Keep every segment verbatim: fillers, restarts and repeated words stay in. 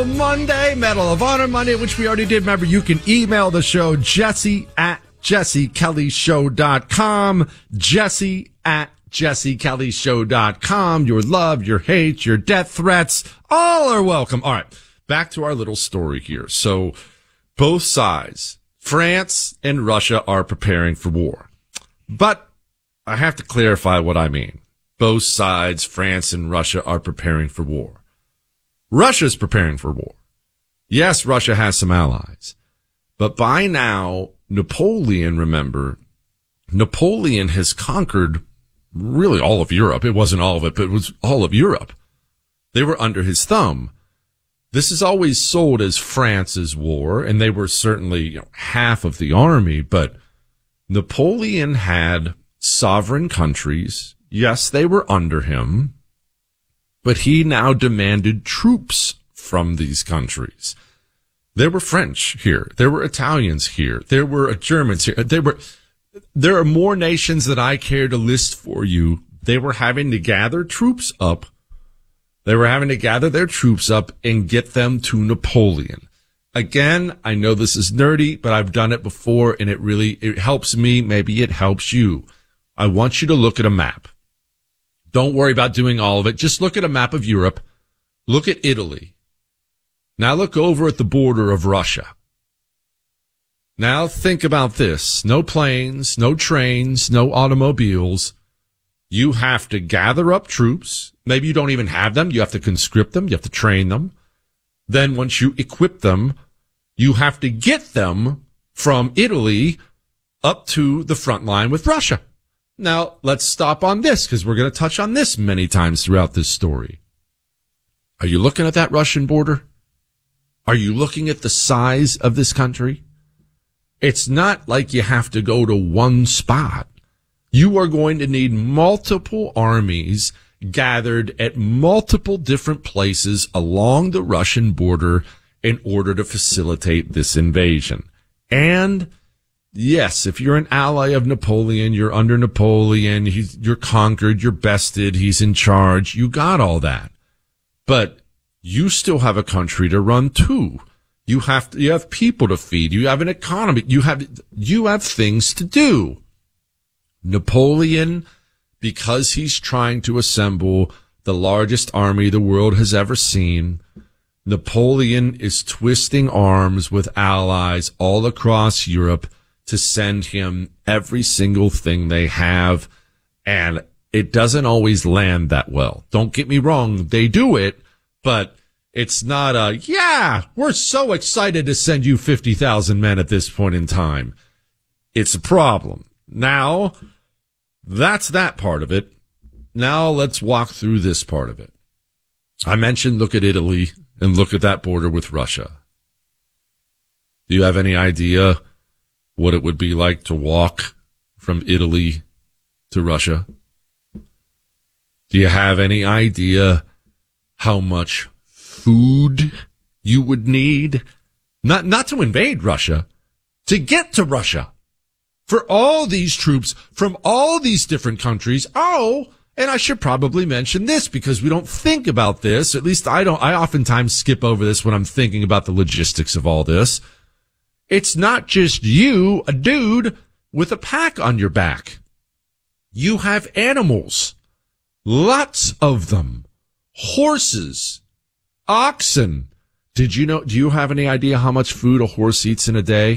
Medal Monday, Medal of Honor Monday, which we already did. Remember, you can email the show, Jesse at jesse kelly show dot com, Jesse at jesse kelly show dot com. Your love, your hate, your death threats, all are welcome. All right, back to our little story here. So both sides, France and Russia, are preparing for war. But I have to clarify what I mean. Both sides, France and Russia, are preparing for war. Russia's preparing for war. Yes, Russia has some allies. But by now, Napoleon, remember, Napoleon has conquered really all of Europe. It wasn't all of it, but it was all of Europe. They were under his thumb. This is always sold as France's war, and they were certainly, you know, half of the army, but Napoleon had sovereign countries. Yes, they were under him, but he now demanded troops from these countries. There were French here. There were Italians here. There were Germans here. There were, there are more nations that I care to list for you. They were having to gather troops up. They were having to gather their troops up and get them to Napoleon. Again, I know this is nerdy, but I've done it before, and it really, it helps me. Maybe it helps you. I want you to look at a map. Don't worry about doing all of it. Just look at a map of Europe. Look at Italy. Now look over at the border of Russia. Now think about this. No planes, no trains, no automobiles. You have to gather up troops. Maybe you don't even have them. You have to conscript them. You have to train them. Then once you equip them, you have to get them from Italy up to the front line with Russia. Now, let's stop on this, because we're going to touch on this many times throughout this story. Are you looking at that Russian border? Are you looking at the size of this country? It's not like you have to go to one spot. You are going to need multiple armies gathered at multiple different places along the Russian border in order to facilitate this invasion. And yes, if you're an ally of Napoleon, you're under Napoleon, he's, you're conquered, you're bested, he's in charge, you got all that. But you still have a country to run too. You have to, you have people to feed, you have an economy, you have, you have things to do. Napoleon, because he's trying to assemble the largest army the world has ever seen, Napoleon is twisting arms with allies all across Europe to send him every single thing they have, and it doesn't always land that well. Don't get me wrong, they do it, but it's not a, yeah, we're so excited to send you fifty thousand men at this point in time. It's a problem. Now, that's that part of it. Now let's walk through this part of it. I mentioned look at Italy and look at that border with Russia. Do you have any idea what it would be like to walk from Italy to Russia? Do you have any idea how much food you would need? Not, not to invade Russia, to get to Russia. For all these troops from all these different countries. Oh, and I should probably mention this because we don't think about this. At least I don't. I oftentimes skip over this when I'm thinking about the logistics of all this. It's not just you, a dude with a pack on your back. You have animals, lots of them, horses, oxen. Did you know, do you have any idea how much food a horse eats in a day?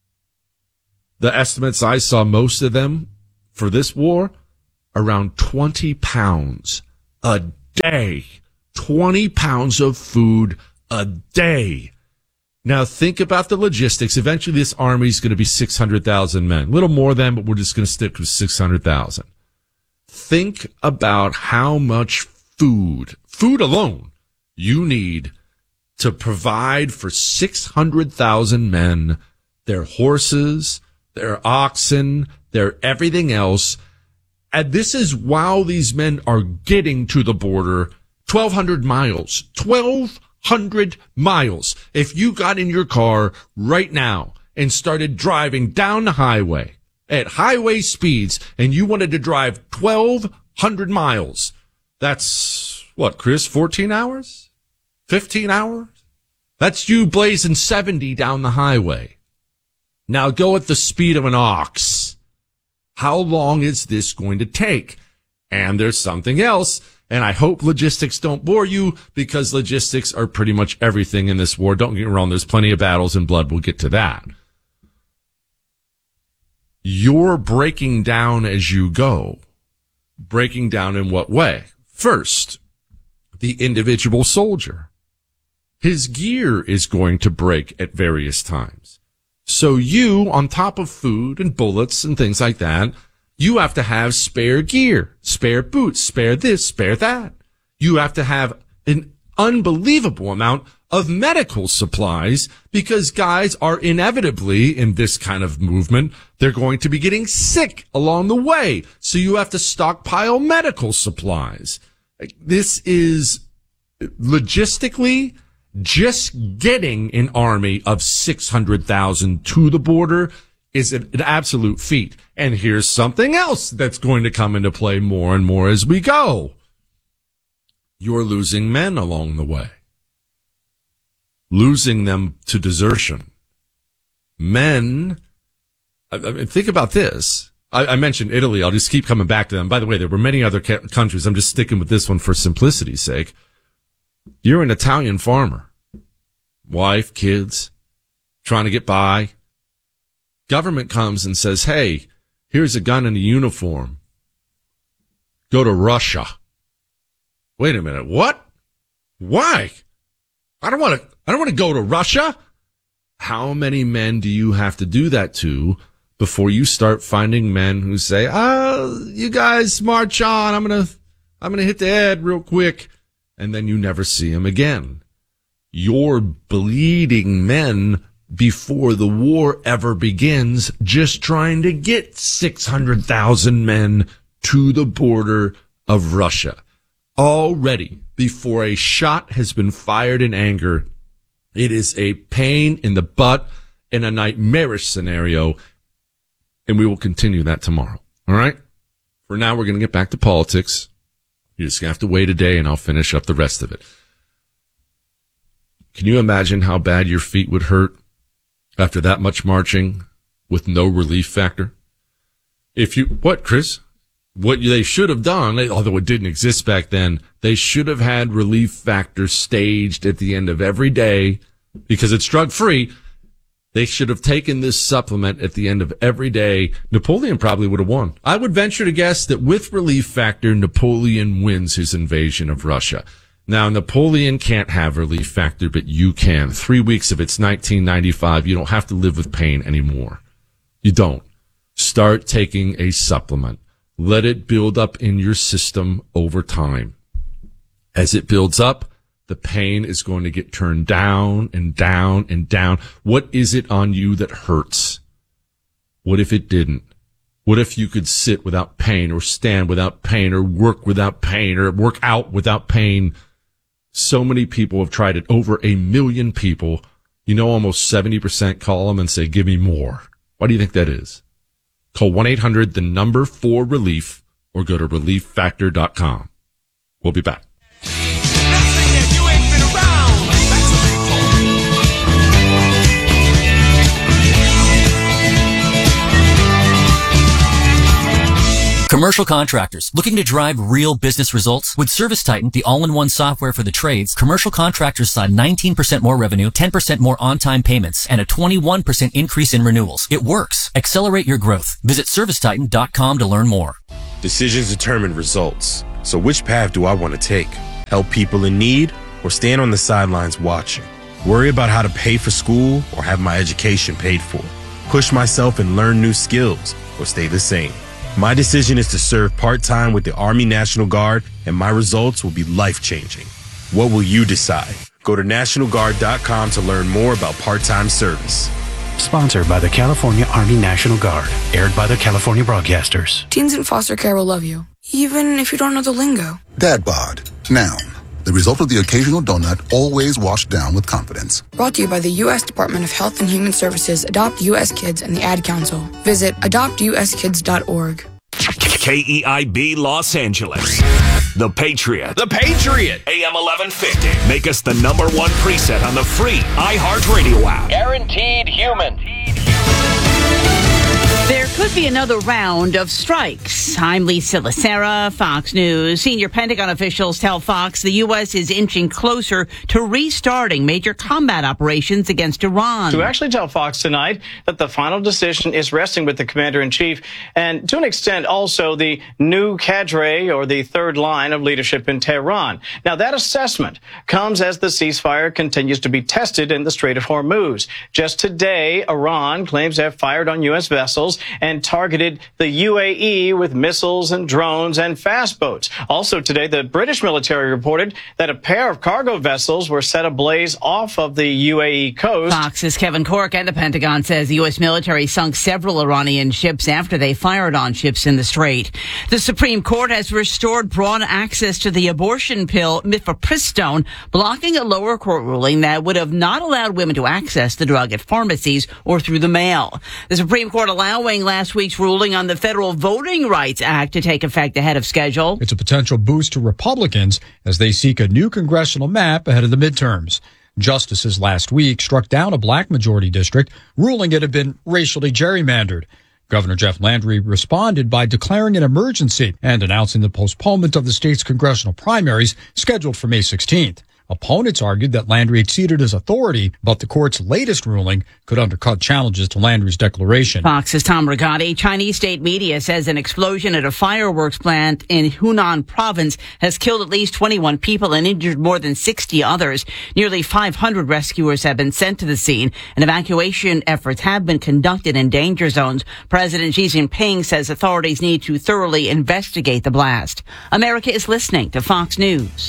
The estimates I saw, most of them for this war, around twenty pounds a day. twenty pounds of food a day. Now think about the logistics. Eventually this army is going to be six hundred thousand men. A little more than, but we're just going to stick with six hundred thousand. Think about how much food, food alone, you need to provide for six hundred thousand men, their horses, their oxen, their everything else. And this is while these men are getting to the border, twelve hundred miles, twelve hundred miles. If you got in your car right now and started driving down the highway at highway speeds and you wanted to drive twelve hundred miles, that's what, Chris, fourteen hours? fifteen hours? That's you blazing seventy down the highway. Now go at the speed of an ox. How long is this going to take? And there's something else, and I hope logistics don't bore you, because logistics are pretty much everything in this war. Don't get me wrong, there's plenty of battles and blood. We'll get to that. You're breaking down as you go. Breaking down in what way? First, the individual soldier. His gear is going to break at various times. So you, on top of food and bullets and things like that, you have to have spare gear, spare boots, spare this, spare that. You have to have an unbelievable amount of medical supplies, because guys are inevitably, in this kind of movement, they're going to be getting sick along the way. So you have to stockpile medical supplies. This is logistically, just getting an army of six hundred thousand to the border is an, an absolute feat. And here's something else that's going to come into play more and more as we go. You're losing men along the way. Losing them to desertion. Men, I, I mean, think about this. I, I mentioned Italy. I'll just keep coming back to them. By the way, there were many other ca- countries. I'm just sticking with this one for simplicity's sake. You're an Italian farmer. Wife, kids, trying to get by. Government comes and says, hey, here's a gun and a uniform. Go to Russia. Wait a minute. What? Why? I don't want to, I don't want to go to Russia. How many men do you have to do that to before you start finding men who say, oh, you guys march on. I'm going to, I'm going to hit the head real quick. And then you never see them again. You're bleeding men before the war ever begins, just trying to get six hundred thousand men to the border of Russia. Already, before a shot has been fired in anger, it is a pain in the butt and a nightmarish scenario, and we will continue that tomorrow. All right? For now, we're going to get back to politics. You're just going to have to wait a day, and I'll finish up the rest of it. Can you imagine how bad your feet would hurt after that much marching with no relief factor? If you, what, Chris? What they should have done, although it didn't exist back then, they should have had relief factor staged at the end of every day, because it's drug-free. They should have taken this supplement at the end of every day. Napoleon probably would have won. I would venture to guess that with relief factor, Napoleon wins his invasion of Russia. Now, Napoleon can't have relief factor, but you can. Three weeks of it's nineteen ninety-five. You don't have to live with pain anymore. You don't. Start taking a supplement. Let it build up in your system over time. As it builds up, the pain is going to get turned down and down and down. What is it on you that hurts? What if it didn't? What if you could sit without pain, or stand without pain, or work without pain, or work out without pain? So many people have tried it. Over a million people. You know, almost seventy percent call them and say, give me more. Why do you think that is? Call one eight hundred, the number for relief, or go to relief factor dot com. We'll be back. Commercial contractors looking to drive real business results? With ServiceTitan, the all-in-one software for the trades, commercial contractors saw nineteen percent more revenue, ten percent more on-time payments, and a twenty-one percent increase in renewals. It works. Accelerate your growth. Visit service titan dot com to learn more. Decisions determine results. So which path do I want to take? Help people in need, or stand on the sidelines watching? Worry about how to pay for school, or have my education paid for? Push myself and learn new skills, or stay the same? My decision is to serve part-time with the Army National Guard, and my results will be life-changing. What will you decide? Go to national guard dot com to learn more about part-time service. Sponsored by the California Army National Guard. Aired by the California Broadcasters. Teens in foster care will love you, even if you don't know the lingo. Dad bod. Noun. The result of the occasional donut, always washed down with confidence. Brought to you by the U S Department of Health and Human Services, Adopt U S Kids, and the Ad Council. Visit adopt u s kids dot org. K E I B Los Angeles. The Patriot. The Patriot. A M eleven fifty. Make us the number one preset on the free iHeartRadio app. Guaranteed human. There could be another round of strikes. I'm Lisa Lacera, Fox News. Senior Pentagon officials tell Fox the U S is inching closer to restarting major combat operations against Iran. To actually tell Fox tonight that the final decision is resting with the commander-in-chief and, to an extent, also the new cadre or the third line of leadership in Tehran. Now, that assessment comes as the ceasefire continues to be tested in the Strait of Hormuz. Just today, Iran claims to have fired on U S vessels and targeted the U A E with missiles and drones and fast boats. Also today, the British military reported that a pair of cargo vessels were set ablaze off of the U A E coast. Fox's Kevin Corke and the Pentagon says the U S military sunk several Iranian ships after they fired on ships in the Strait. The Supreme Court has restored broad access to the abortion pill mifepristone, blocking a lower court ruling that would have not allowed women to access the drug at pharmacies or through the mail. The Supreme Court allowing last week's ruling on the Federal Voting Rights Act to take effect ahead of schedule. It's a potential boost to Republicans as they seek a new congressional map ahead of the midterms. Justices last week struck down a black majority district, ruling it had been racially gerrymandered. Governor Jeff Landry responded by declaring an emergency and announcing the postponement of the state's congressional primaries scheduled for May sixteenth. Opponents argued that Landry exceeded his authority, but the court's latest ruling could undercut challenges to Landry's declaration. Fox's Tom Rigotti. Chinese state media says an explosion at a fireworks plant in Hunan province has killed at least twenty-one people and injured more than sixty others. Nearly five hundred rescuers have been sent to the scene, and evacuation efforts have been conducted in danger zones. President Xi Jinping says authorities need to thoroughly investigate the blast. America is listening to Fox News.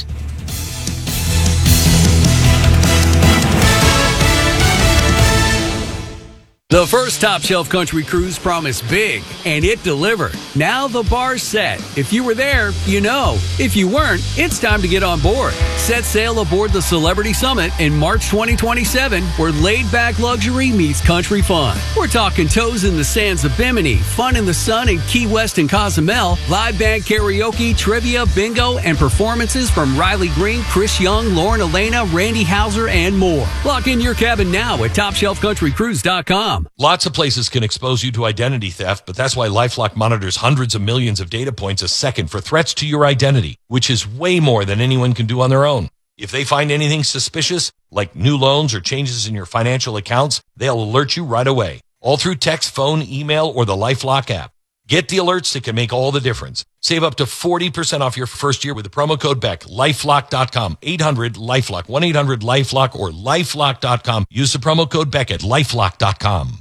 The first Top Shelf Country cruise promised big, and it delivered. Now the bar's set. If you were there, you know. If you weren't, it's time to get on board. Set sail aboard the Celebrity Summit in March twenty twenty-seven, where laid-back luxury meets country fun. We're talking toes in the sands of Bimini, fun in the sun in Key West and Cozumel, live band karaoke, trivia, bingo, and performances from Riley Green, Chris Young, Lauren Elena, Randy Hauser, and more. Lock in your cabin now at top shelf country cruise dot com. Lots of places can expose you to identity theft, but that's why LifeLock monitors hundreds of millions of data points a second for threats to your identity, which is way more than anyone can do on their own. If they find anything suspicious, like new loans or changes in your financial accounts, they'll alert you right away, all through text, phone, email, or the LifeLock app. Get the alerts that can make all the difference. Save up to forty percent off your first year with the promo code Beck. lifelock dot com. eight hundred LifeLock. one eight hundred LifeLock or lifelock dot com. Use the promo code Beck at lifelock dot com.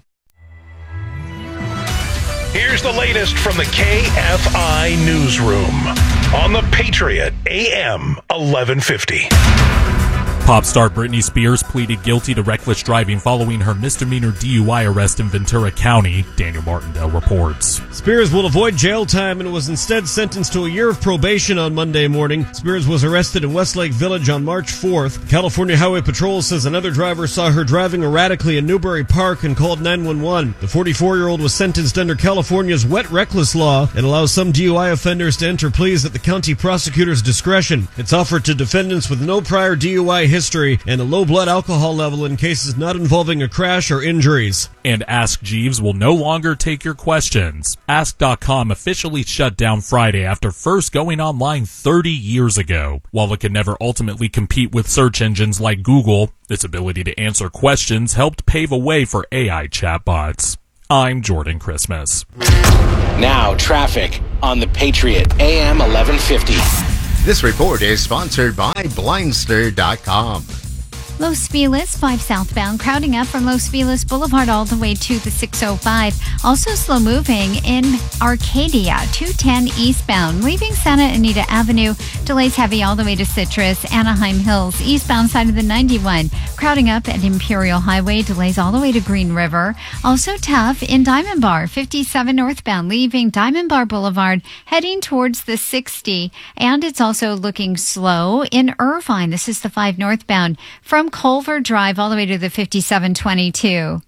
Here's the latest from the K F I Newsroom on the Patriot A M eleven fifty. Pop star Britney Spears pleaded guilty to reckless driving following her misdemeanor D U I arrest in Ventura County, Daniel Martindale reports. Spears will avoid jail time and was instead sentenced to a year of probation on Monday morning. Spears was arrested in Westlake Village on March fourth. California Highway Patrol says another driver saw her driving erratically in Newbury Park and called nine one one. The forty-four-year-old was sentenced under California's wet reckless law. It allows some D U I offenders to enter pleas at the county prosecutor's discretion. It's offered to defendants with no prior D U I history and a low blood alcohol level in cases not involving a crash or injuries. And Ask Jeeves will no longer take your questions. Ask dot com officially shut down Friday after first going online thirty years ago. While it can never ultimately compete with search engines like Google, its ability to answer questions helped pave a way for A I chatbots. I'm Jordan Christmas. Now traffic on the Patriot A M eleven fifty. This report is sponsored by Blindster dot com. Los Feliz, five southbound, crowding up from Los Feliz Boulevard all the way to the six oh five. Also slow moving in Arcadia, two ten eastbound, leaving Santa Anita Avenue. Delays heavy all the way to Citrus, Anaheim Hills, eastbound side of the ninety-one. Crowding up at Imperial Highway, delays all the way to Green River. Also tough in Diamond Bar, fifty-seven northbound, leaving Diamond Bar Boulevard, heading towards the sixty. And it's also looking slow in Irvine. This is the five northbound from Culver Drive all the way to the fifty-seven twenty-two.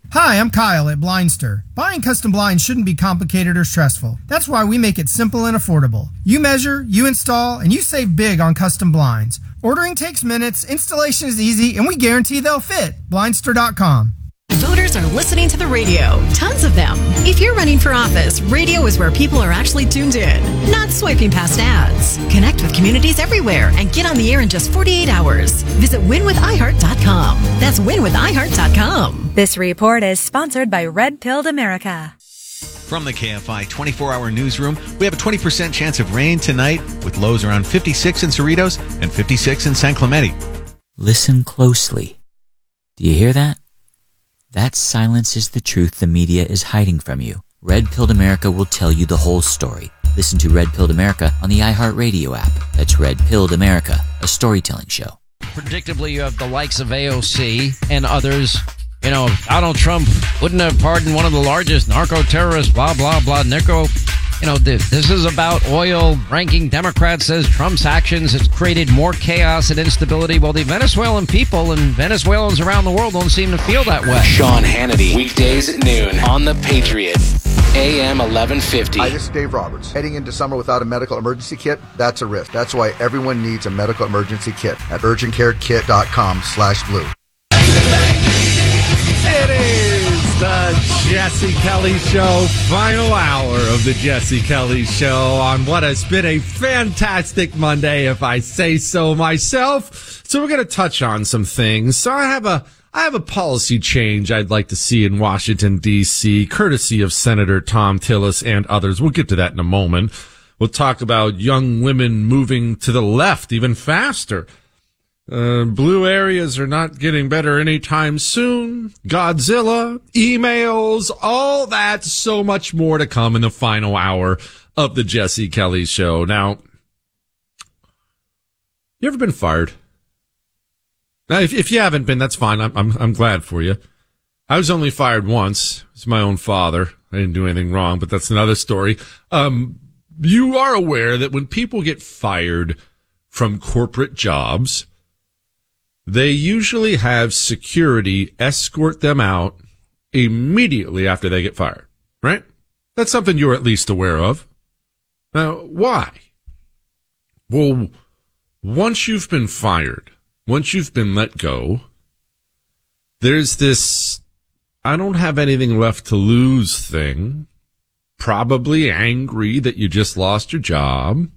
Hi, I'm Kyle at Blindster. Buying custom blinds shouldn't be complicated or stressful. That's why we make it simple and affordable. You measure, you install, and you save big on custom blinds. Ordering takes minutes, installation is easy, and we guarantee they'll fit. Blindster dot com. Voters are listening to the radio. Tons of them. If you're running for office, radio is where people are actually tuned in, not swiping past ads. Connect with communities everywhere and get on the air in just forty-eight hours. Visit win with i heart dot com. That's win with i heart dot com. This report is sponsored by Red Pilled America. From the K F I twenty-four hour newsroom, we have a twenty percent chance of rain tonight with lows around fifty-six in Cerritos and fifty-six in San Clemente. Listen closely. Do you hear that? That silence is the truth the media is hiding from you. Red Pilled America will tell you the whole story. Listen to Red Pilled America on the iHeartRadio app. That's Red Pilled America, a storytelling show. Predictably, you have the likes of A O C and others. You know, Donald Trump wouldn't have pardoned one of the largest narco-terrorists, blah, blah, blah, narco. You know, this is about oil. Ranking Democrat says Trump's actions has created more chaos and instability. Well, the Venezuelan people and Venezuelans around the world don't seem to feel that way. Sean Hannity, weekdays at noon on The Patriot, A M eleven fifty. Hi, this is Dave Roberts. Heading into summer without a medical emergency kit, that's a risk. That's why everyone needs a medical emergency kit at urgent care kit dot com slash blue. It is the Jesse Kelly Show, final hour of the Jesse Kelly Show on what has been a fantastic Monday, if I say so myself. So we're going to touch on some things. So I have a I have a policy change I'd like to see in Washington, D C, courtesy of Senator Thom Tillis and others. We'll get to that in a moment. We'll talk about young women moving to the left even faster. Uh, blue areas are not getting better anytime soon. Godzilla, emails, all that, so much more to come in the final hour of the Jesse Kelly Show. Now, you ever been fired? Now, if, if you haven't been, that's fine. I'm, I'm, I'm glad for you. I was only fired once. It's my own father. I didn't do anything wrong, but that's another story. Um, you are aware that when people get fired from corporate jobs, they usually have security escort them out immediately after they get fired, right? That's something you're at least aware of. Now, why? Well, once you've been fired, once you've been let go, there's this I don't have anything left to lose thing, probably angry that you just lost your job.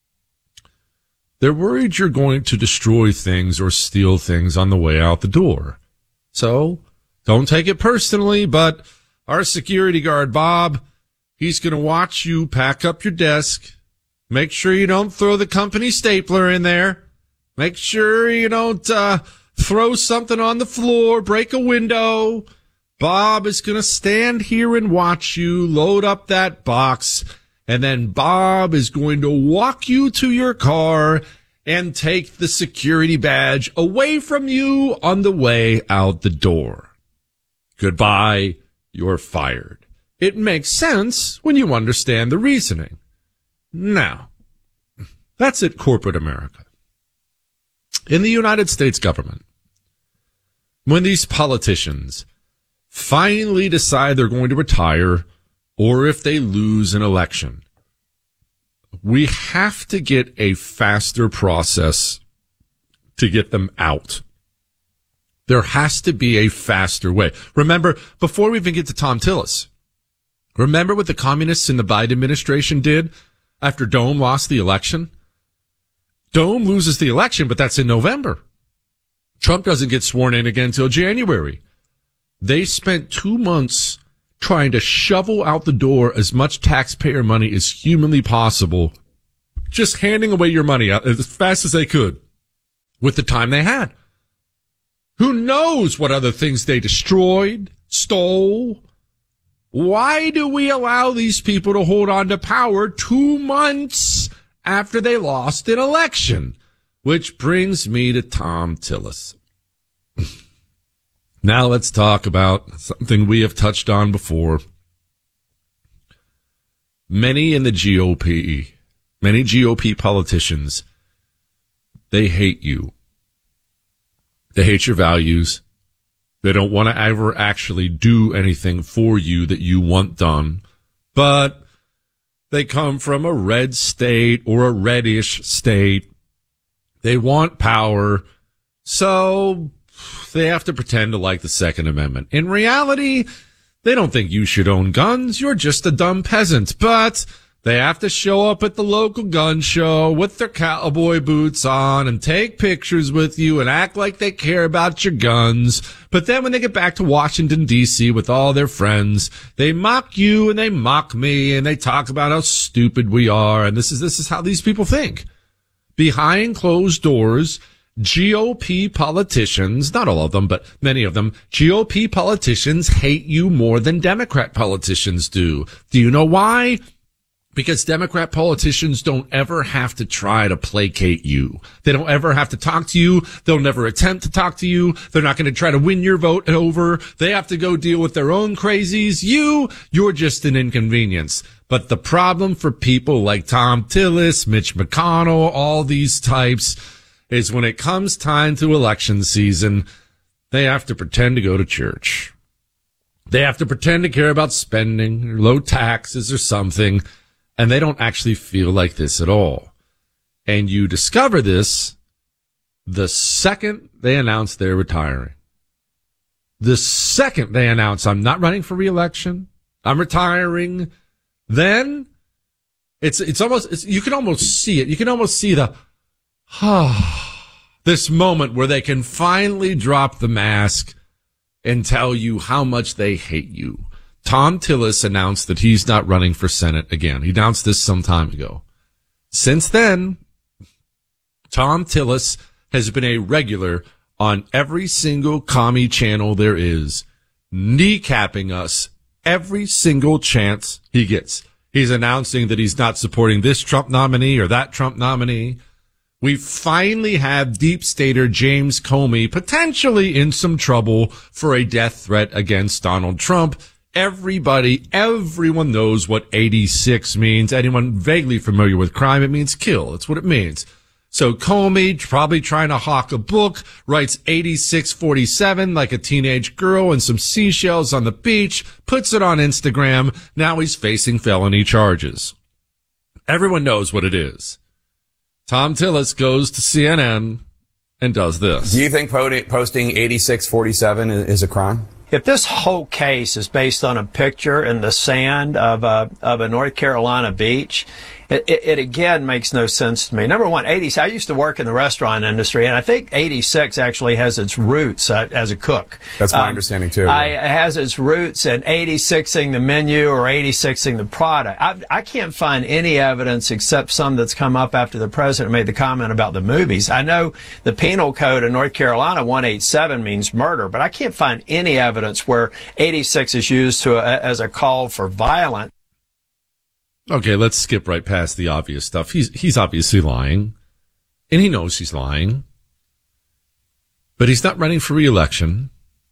They're worried you're going to destroy things or steal things on the way out the door. So don't take it personally, but our security guard, Bob, he's going to watch you pack up your desk. Make sure you don't throw the company stapler in there. Make sure you don't uh, throw something on the floor, break a window. Bob is going to stand here and watch you load up that box. And then Bob is going to walk you to your car and take the security badge away from you on the way out the door. Goodbye, you're fired. It makes sense when you understand the reasoning. Now, that's at corporate America. In the United States government, when these politicians finally decide they're going to retire, or if they lose an election, we have to get a faster process to get them out. There has to be a faster way. Remember, before we even get to Thom Tillis, remember what the communists in the Biden administration did after Dome lost the election? Dome loses the election, but that's in November. Trump doesn't get sworn in again until January. They spent two months trying to shovel out the door as much taxpayer money as humanly possible, just handing away your money out as fast as they could with the time they had. Who knows what other things they destroyed, stole? Why do we allow these people to hold on to power two months after they lost an election? Which brings me to Thom Tillis. Now let's talk about something we have touched on before. Many in the G O P, many G O P politicians, they hate you. They hate your values. They don't want to ever actually do anything for you that you want done. But they come from a red state or a reddish state. They want power. So they have to pretend to like the Second Amendment. In reality, they don't think you should own guns. You're just a dumb peasant. But they have to show up at the local gun show with their cowboy boots on and take pictures with you and act like they care about your guns. But then when they get back to Washington, D C with all their friends, they mock you and they mock me and they talk about how stupid we are. And this is, this is how these people think. Behind closed doors, G O P politicians, not all of them, but many of them, G O P politicians hate you more than Democrat politicians do. Do you know why? Because Democrat politicians don't ever have to try to placate you. They don't ever have to talk to you. They'll never attempt to talk to you. They're not going to try to win your vote over. They have to go deal with their own crazies. You, you're just an inconvenience. But the problem for people like Tom Tillis, Mitch McConnell, all these types, is when it comes time to election season, they have to pretend to go to church. They have to pretend to care about spending or low taxes or something. And they don't actually feel like this at all. And you discover this the second they announce they're retiring. The second they announce, I'm not running for re-election, I'm retiring, then it's it's almost, it's, you can almost see it. You can almost see the, ah, this moment where they can finally drop the mask and tell you how much they hate you. Tom Tillis announced that he's not running for Senate again. He announced this some time ago. Since then, Tom Tillis has been a regular on every single commie channel there is, kneecapping us every single chance he gets. He's announcing that he's not supporting this Trump nominee or that Trump nominee. We finally have deep stater James Comey potentially in some trouble for a death threat against Donald Trump. Everybody, everyone knows what eighty-six means. Anyone vaguely familiar with crime, it means kill. That's what it means. So Comey, probably trying to hawk a book, writes eighty-six forty-seven like a teenage girl and some seashells on the beach, puts it on Instagram. Now he's facing felony charges. Everyone knows what it is. Tom Tillis goes to C N N and does this. Do you think posting eighty-six forty-seven is a crime? If this whole case is based on a picture in the sand of a, of a North Carolina beach, it, it, it again makes no sense to me. Number one, eighty-six, I used to work in the restaurant industry, and I think eighty-six actually has its roots uh, as a cook. That's my um, understanding, too. I, it has its roots in eighty-sixing the menu or eighty-sixing the product. I, I can't find any evidence except some that's come up after the president made the comment about the movies. I know the penal code in North Carolina, one eighty-seven, means murder, but I can't find any evidence where eighty-six is used to a, as a call for violence. Okay, let's skip right past the obvious stuff. He's he's obviously lying, and he knows he's lying. But he's not running for re-election.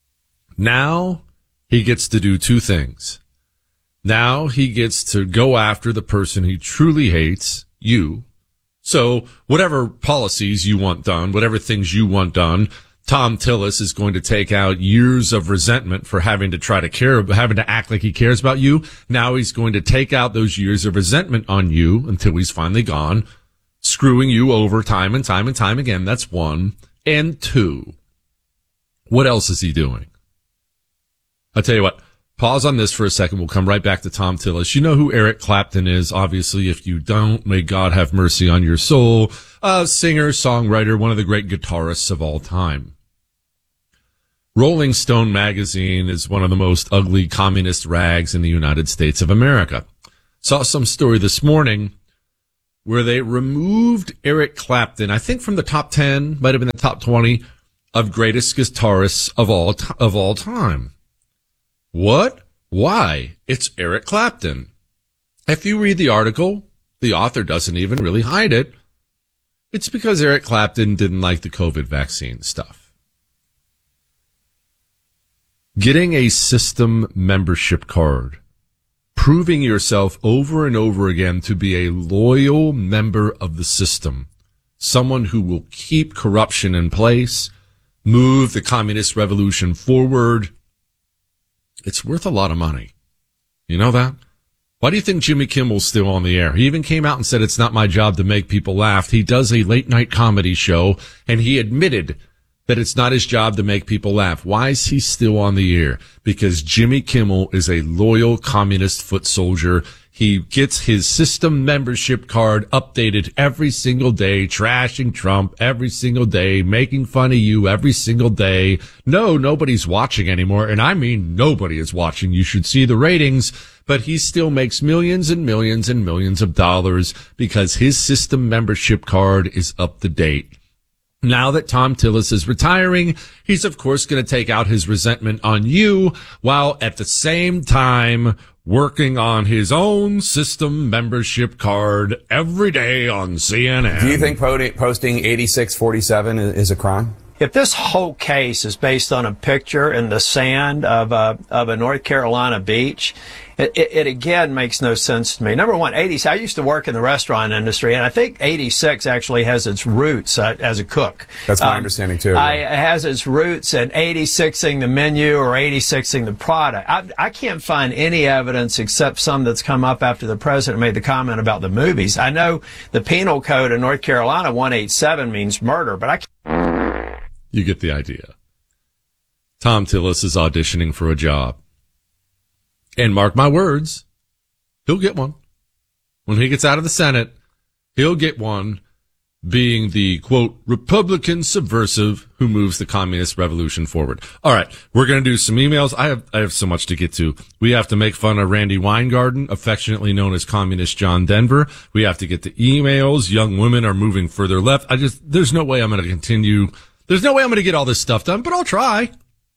Now he gets to do two things. Now he gets to go after the person he truly hates, you. So whatever policies you want done, whatever things you want done, Tom Tillis is going to take out years of resentment for having to try to care, having to act like he cares about you. Now he's going to take out those years of resentment on you until he's finally gone, screwing you over time and time and time again. That's one. And two, what else is he doing? I'll tell you what, pause on this for a second. We'll come right back to Tom Tillis. You know who Eric Clapton is, obviously. If you don't, may God have mercy on your soul. A singer, songwriter, one of the great guitarists of all time. Rolling Stone magazine is one of the most ugly communist rags in the United States of America. Saw some story this morning where they removed Eric Clapton, I think from the top ten, might have been the top twenty, of greatest guitarists of all t- of all time. What? Why? It's Eric Clapton. If you read the article, the author doesn't even really hide it. It's because Eric Clapton didn't like the COVID vaccine stuff. Getting a system membership card, proving yourself over and over again to be a loyal member of the system, someone who will keep corruption in place, move the communist revolution forward. It's worth a lot of money. You know that? Why do you think Jimmy Kimmel's still on the air? He even came out and said it's not my job to make people laugh. He does a late night comedy show, and he admitted that it's not his job to make people laugh. Why is he still on the air? Because Jimmy Kimmel is a loyal communist foot soldier. He gets his system membership card updated every single day, trashing Trump every single day, making fun of you every single day. No, nobody's watching anymore. And I mean, nobody is watching. You should see the ratings, but he still makes millions and millions and millions of dollars because his system membership card is up to date. Now that Thom Tillis is retiring, he's of course going to take out his resentment on you while at the same time working on his own system membership card every day on C N N. Do you think posting eighty-six forty-seven is a crime? If this whole case is based on a picture in the sand of a, of a North Carolina beach, it, it, it again makes no sense to me. Number one, eighty-six, I used to work in the restaurant industry, and I think eighty-six actually has its roots uh, as a cook. That's my um, understanding, too. I, it has its roots in eighty-sixing the menu or eighty-sixing the product. I, I can't find any evidence except some that's come up after the president made the comment about the movies. I know the penal code in North Carolina, one eighty-seven, means murder, but I can't. You get the idea. Thom Tillis is auditioning for a job. And mark my words, he'll get one. When he gets out of the Senate, he'll get one, being the, quote, Republican subversive who moves the communist revolution forward. All right, we're going to do some emails. I have I have so much to get to. We have to make fun of Randy Weingarten, affectionately known as Communist John Denver. We have to get to emails. Young women are moving further left. I just, there's no way I'm going to continue. There's no way I'm going to get all this stuff done, but I'll try.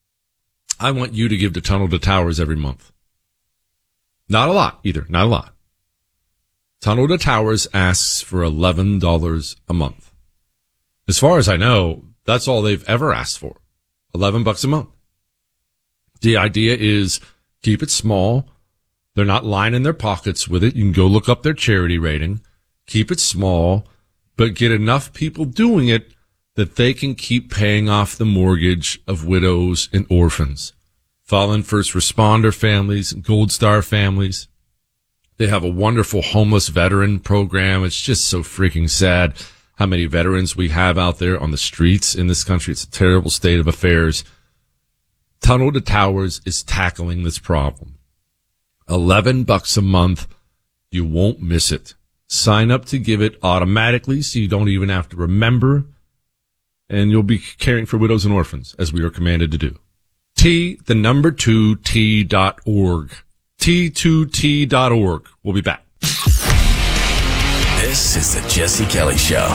I want you to give to Tunnel to Towers every month. Not a lot either. Not a lot. Tunnel to Towers asks for eleven dollars a month. As far as I know, that's all they've ever asked for. eleven bucks a month. The idea is keep it small. They're not lining their pockets with it. You can go look up their charity rating. Keep it small, but get enough people doing it that they can keep paying off the mortgage of widows and orphans, fallen first responder families, Gold Star families. They have a wonderful homeless veteran program. It's just so freaking sad how many veterans we have out there on the streets in this country. It's a terrible state of affairs. Tunnel to Towers is tackling this problem. eleven bucks a month. You won't miss it. Sign up to give it automatically so you don't even have to remember. And you'll be caring for widows and orphans, as we are commanded to do. T, the number two, T dot org. T two T dot org. We'll be back. This is the Jesse Kelly Show.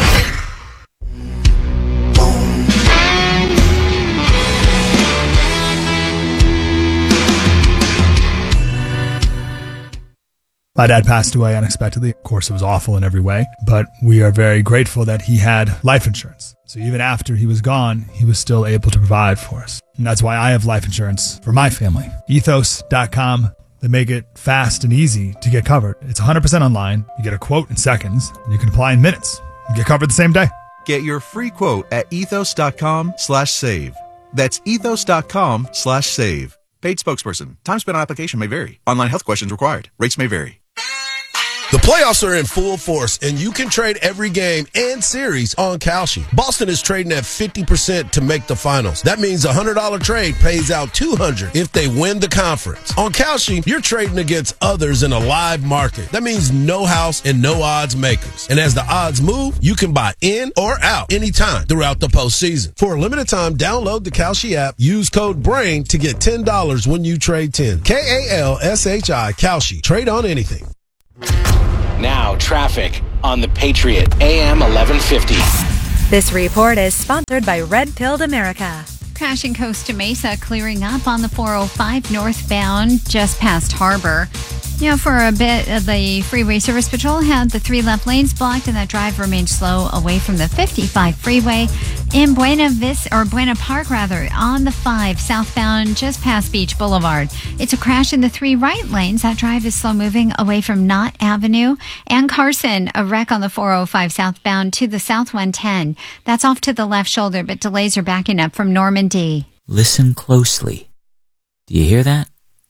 My dad passed away unexpectedly. Of course, it was awful in every way, but we are very grateful that he had life insurance. So even after he was gone, he was still able to provide for us. And that's why I have life insurance for my family. ethos dot com. They make it fast and easy to get covered. It's one hundred percent online. You get a quote in seconds, and you can apply in minutes. You get covered the same day. Get your free quote at ethos dot com slash save. That's ethos dot com slash save. Paid spokesperson. Time spent on application may vary. Online health questions required. Rates may vary. The playoffs are in full force, and you can trade every game and series on Kalshi. Boston is trading at fifty percent to make the finals. That means a one hundred dollars trade pays out two hundred dollars if they win the conference. On Kalshi, you're trading against others in a live market. That means no house and no odds makers. And as the odds move, you can buy in or out anytime throughout the postseason. For a limited time, download the Kalshi app. Use code BRAIN to get ten dollars when you trade ten. K A L S H I, Kalshi. Trade on anything. Now, traffic on the Patriot A M eleven fifty. This report is sponsored by Red Pilled America. Crashing Costa Mesa, clearing up on the four oh five northbound just past Harbor. Yeah, for a bit, uh, the Freeway Service Patrol had the three left lanes blocked, and that drive remained slow away from the fifty-five freeway in Buena Vista, or Buena Park rather, on the five southbound just past Beach Boulevard. It's a crash in the three right lanes. That drive is slow moving away from Knott Avenue and Carson. A wreck on the four oh five southbound to the South one ten. That's off to the left shoulder, but delays are backing up from Normandy. Listen closely. Do you hear that?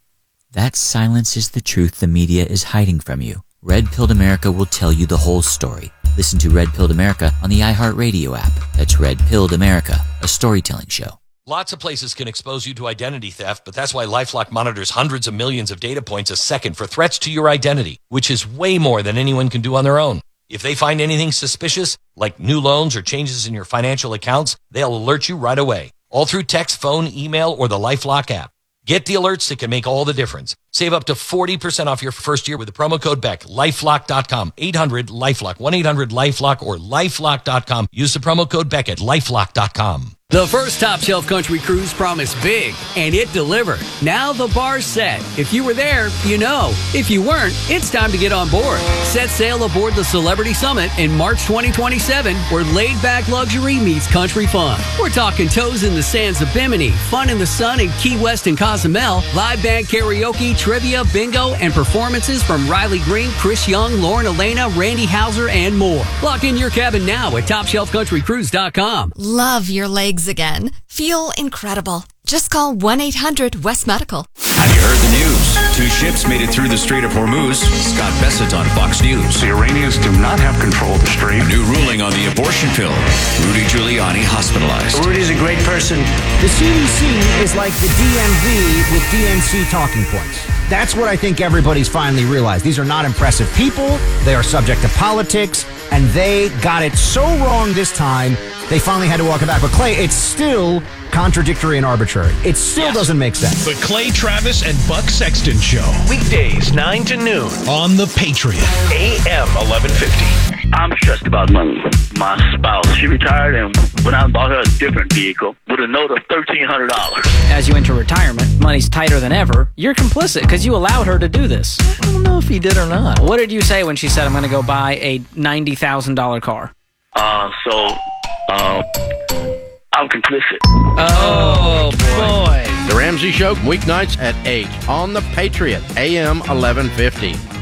That silence is the truth the media is hiding from you. Red Pilled America will tell you the whole story. Listen to Red Pilled America on the iHeartRadio app. That's Red Pilled America, a storytelling show. Lots of places can expose you to identity theft, but that's why LifeLock monitors hundreds of millions of data points a second for threats to your identity, which is way more than anyone can do on their own. If they find anything suspicious, like new loans or changes in your financial accounts, they'll alert you right away, all through text, phone, email, or the LifeLock app. Get the alerts that can make all the difference. Save up to forty percent off your first year with the promo code Beck. LifeLock dot com. eight hundred LifeLock. one eight hundred LifeLock or LifeLock dot com. Use the promo code Beck at LifeLock dot com. The first Top Shelf Country Cruise promised big, and it delivered. Now the bar's set. If you were there, you know. If you weren't, it's time to get on board. Set sail aboard the Celebrity Summit in March twenty twenty-seven, where laid-back luxury meets country fun. We're talking toes in the sands of Bimini, fun in the sun in Key West and Cozumel, live band karaoke, trivia, bingo, and performances from Riley Green, Chris Young, Lauren Elena, Randy Hauser, and more. Lock in your cabin now at top shelf country cruise dot com. Love your legs again. Feel incredible. Just call one eight hundred West Medical. Have you heard the news? Two ships made it through the Strait of Hormuz. Scott Bessett on Fox News. The Iranians do not have control of the strait. A new ruling on the abortion pill. Rudy Giuliani hospitalized. Rudy's a great person. The C D C is like the D M V with D N C talking points. That's what I think everybody's finally realized. These are not impressive people. They are subject to politics, and they got it so wrong this time, they finally had to walk it back. But Clay, it's still contradictory and arbitrary. It still yes. doesn't make sense. The Clay Travis and Buck Sexton Show. Weekdays, nine to noon on The Patriot. A M eleven fifty. I'm stressed about money. My spouse, she retired and went out and bought her a different vehicle with a note of thirteen hundred dollars. As you enter retirement, money's tighter than ever. You're complicit because you allowed her to do this. I don't know if he did or not. What did you say when she said, I'm going to go buy a ninety thousand dollars car? Uh, so, um... I'm complicit. Oh, boy. The Ramsey Show, weeknights at eight on The Patriot, A M eleven fifty.